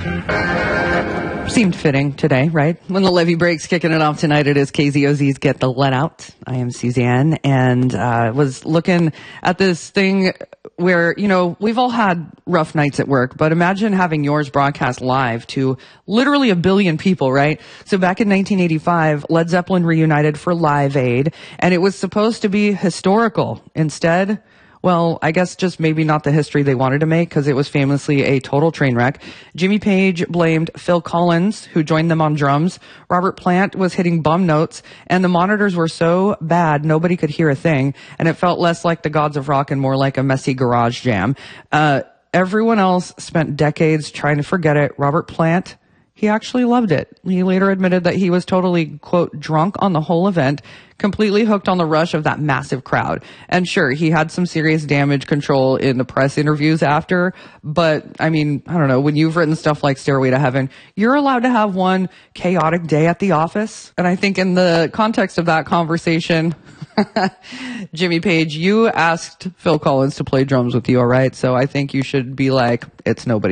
Seemed fitting today, right? When the levee breaks, kicking it off tonight, it is KZOZ's Get the Let Out. I am Suzanne, and was looking at this thing where, you know, we've all had rough nights at work, but imagine having yours broadcast live to literally a billion people, right? So back in 1985, Led Zeppelin reunited for Live Aid, and it was supposed to be historical. Instead, well, I guess just maybe not the history they wanted to make, because it was famously a total train wreck. Jimmy Page blamed Phil Collins, who joined them on drums. Robert Plant was hitting bum notes, and the monitors were so bad nobody could hear a thing, and it felt less like the Gods of Rock and more like a messy garage jam. Everyone else spent decades trying to forget it. Robert Plant, he actually loved it. He later admitted that he was totally, quote, drunk on the whole event, completely hooked on the rush of that massive crowd. And sure, he had some serious damage control in the press interviews after, but I mean, I don't know, when you've written stuff like Stairway to Heaven, you're allowed to have one chaotic day at the office. And I think in the context of that conversation, Jimmy Page, you asked Phil Collins to play drums with you, all right? So I think you should be like, it's nobody.